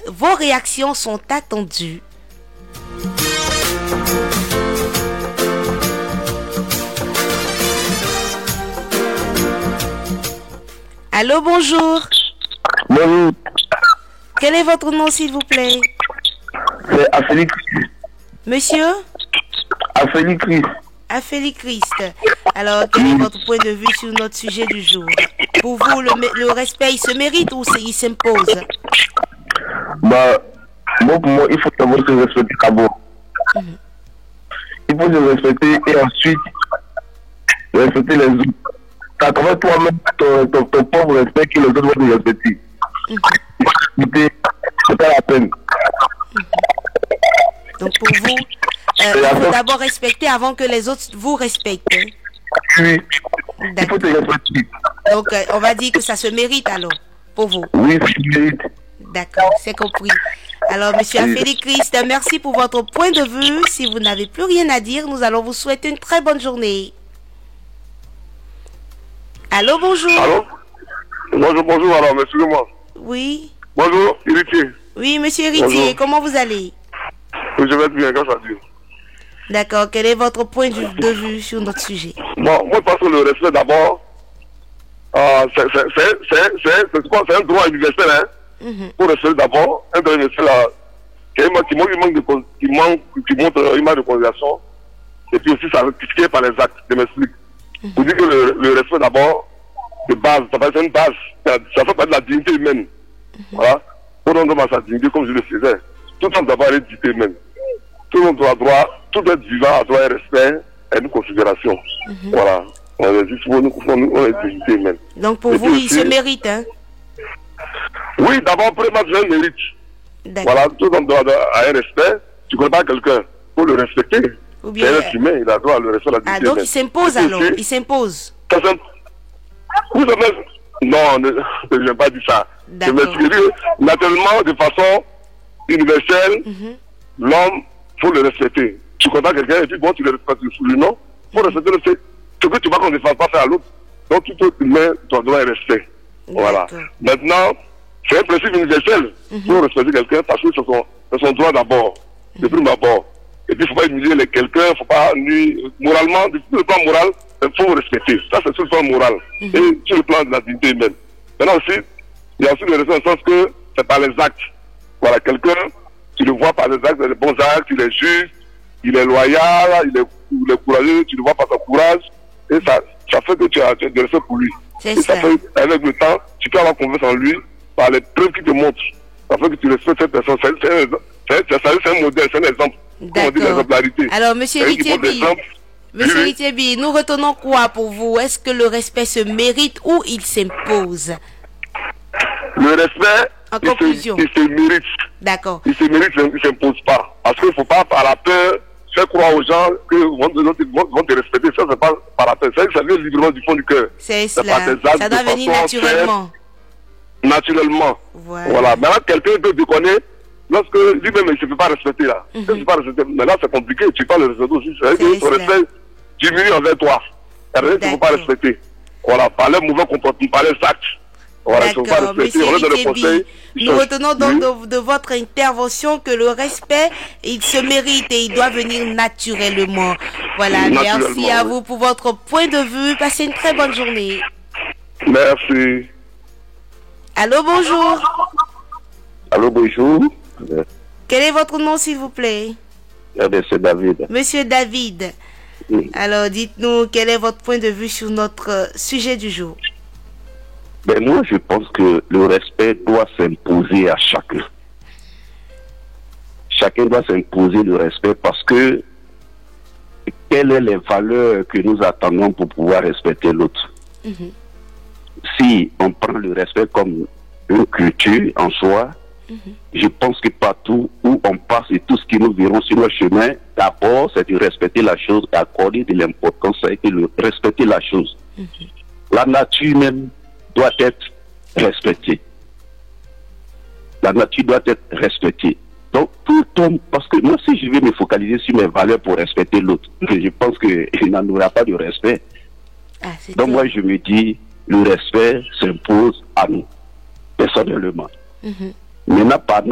vos réactions sont attendues. Allô, bonjour. Bonjour, Quel est votre nom, s'il vous plaît? c'est Afélie. Monsieur Afélie Christ. Afélie Christ. Alors, quel est votre point de vue sur notre sujet du jour? Pour vous, le respect, il se mérite ou il s'impose? Bah, moi, pour moi, il faut d'abord se respecter d'abord. Il faut se respecter et ensuite respecter les autres. T'as trouvé toi-même ton propre respect que les autres vont te respecter. C'est pas la peine. Donc, pour vous, il faut d'abord respecter avant que les autres vous respectent. Oui, il faut te respecter. Donc, on va dire que ça se mérite alors, pour vous. Oui, ça mérite. D'accord, c'est compris. Alors, monsieur Afélie Christ, merci pour votre point de vue. Si vous n'avez plus rien à dire, nous allons vous souhaiter une très bonne journée. Allô, bonjour. Allô? Bonjour, alors, excusez-moi. Oui. Bonjour, Héritier. Oui, monsieur Héritier, Bonjour. comment vous allez? Oui, je vais bien, grâce à Dieu. D'accord, quel est votre point de vue sur notre sujet? Moi, je pense que le respect d'abord, c'est quoi? C'est un droit universel, hein? Pour respecter d'abord, un droit universel qui montre une marque de considération, et puis aussi ça est par les actes, je m'explique. Vous dites que le respect d'abord, de base, ça fait une base, ça fait partie de la dignité humaine. Voilà. Pour rendre homme à sa dignité, comme je le faisais, tout le monde doit avoir une dignité humaine. Tout le monde doit droit, tout être vivant a droit à un respect et une considération. Voilà. On est juste pour nous, on est dignité humaine. Donc pour Et vous, puis il aussi, se mérite, hein? oui, d'abord, premièrement, tu as un mérite. D'accord. Voilà, tout le monde doit avoir un respect. Tu ne connais pas quelqu'un, pour le respecter. Ou C'est bien, un être humain, il a droit à le respect à la dignité ah, donc humaine. il s'impose Et puis alors, aussi, il s'impose. vous savez, non, je n'ai pas dit ça. Je D'accord. m'explique. Naturellement, de façon universelle, l'homme, il faut le respecter. Tu connais quelqu'un et puis bon, tu le respectes sous le nom. Il faut respecter le fait. Ce que tu vois qu'on ne fasse pas faire à l'autre. Donc, tout humain doit avoir un respect. Voilà. D'accord. Maintenant, c'est un principe universel. Il faut respecter quelqu'un parce que c'est son droit d'abord. De prime abord. Et puis, il ne faut pas humilier quelqu'un, il ne faut pas nuire. Moralement, sur le plan moral, il faut respecter. Ça, c'est sur le plan moral. Et sur le plan de la dignité humaine. Maintenant aussi, il y a aussi le respect dans le sens que c'est par les actes. Voilà, quelqu'un, tu le vois par les actes, les bons actes, il est juste, il est loyal, il est courageux, tu le vois par son courage. Et ça fait que tu as du respect pour lui. C'est Et ça ça. fait, avec le temps, tu peux avoir confiance en lui par les preuves qu'il te montre. Ça fait que tu respectes cette personne. C'est un modèle, c'est un exemple. Comme on dit, D'accord. l'exemplarité. Alors, monsieur C'est-à-dire qu'il Héritier montre Bi, l'exemple. monsieur Oui, oui. Héritier Bi, nous retenons quoi pour vous? Est-ce que le respect se mérite ou il s'impose? Le respect, En conclusion. il se mérite. D'accord. Il se mérite, il ne s'impose pas. Parce qu'il ne faut pas, par la peur, faire croire aux gens qu'ils vont te respecter. Ça, c'est pas par la peur. Ça vient librement du fond du cœur. C'est C'est cela. par tes actes, Ça doit de venir façon naturellement. Naturellement. Voilà. Maintenant, quelqu'un te déconner, lorsque lui-même il ne se fait pas respecter là. Il ne se fait pas respecter. Mais là, c'est compliqué. Tu parles de respecter aussi. C'est que ton cela. respect diminue envers toi. Il ne faut pas D'accord. respecter. Voilà. Par les mauvais comportements, par les actes. Voilà, il ne faut pas D'accord, respecter. monsieur On leur donne Héritier le conseil. Bi, nous retenons donc de votre intervention que le respect, il se mérite et il doit venir naturellement. Voilà, Naturellement, merci à oui. vous pour votre point de vue. Passez une très bonne journée. Merci. Allô, bonjour. Allô, bonjour. Quel est votre nom, s'il vous plaît? C'est David. Monsieur David. Oui. Alors, dites-nous, quel est votre point de vue sur notre sujet du jour? Ben moi, je pense que le respect doit s'imposer à chacun. Chacun doit s'imposer le respect parce que quelles sont les valeurs que nous attendons pour pouvoir respecter l'autre? Si on prend le respect comme une culture en soi, je pense que partout où on passe et tout ce qui nous verront sur le chemin, d'abord, c'est de respecter la chose, d'accorder de l'importance et de respecter la chose. La nature même doit être respectée. La nature doit être respectée. Donc, tout homme, parce que moi, si je vais me focaliser sur mes valeurs pour respecter l'autre, je pense qu'il n'en aura pas de respect. Ah, c'est Donc, tout. moi, je me dis, le respect s'impose à nous, personnellement. Maintenant, par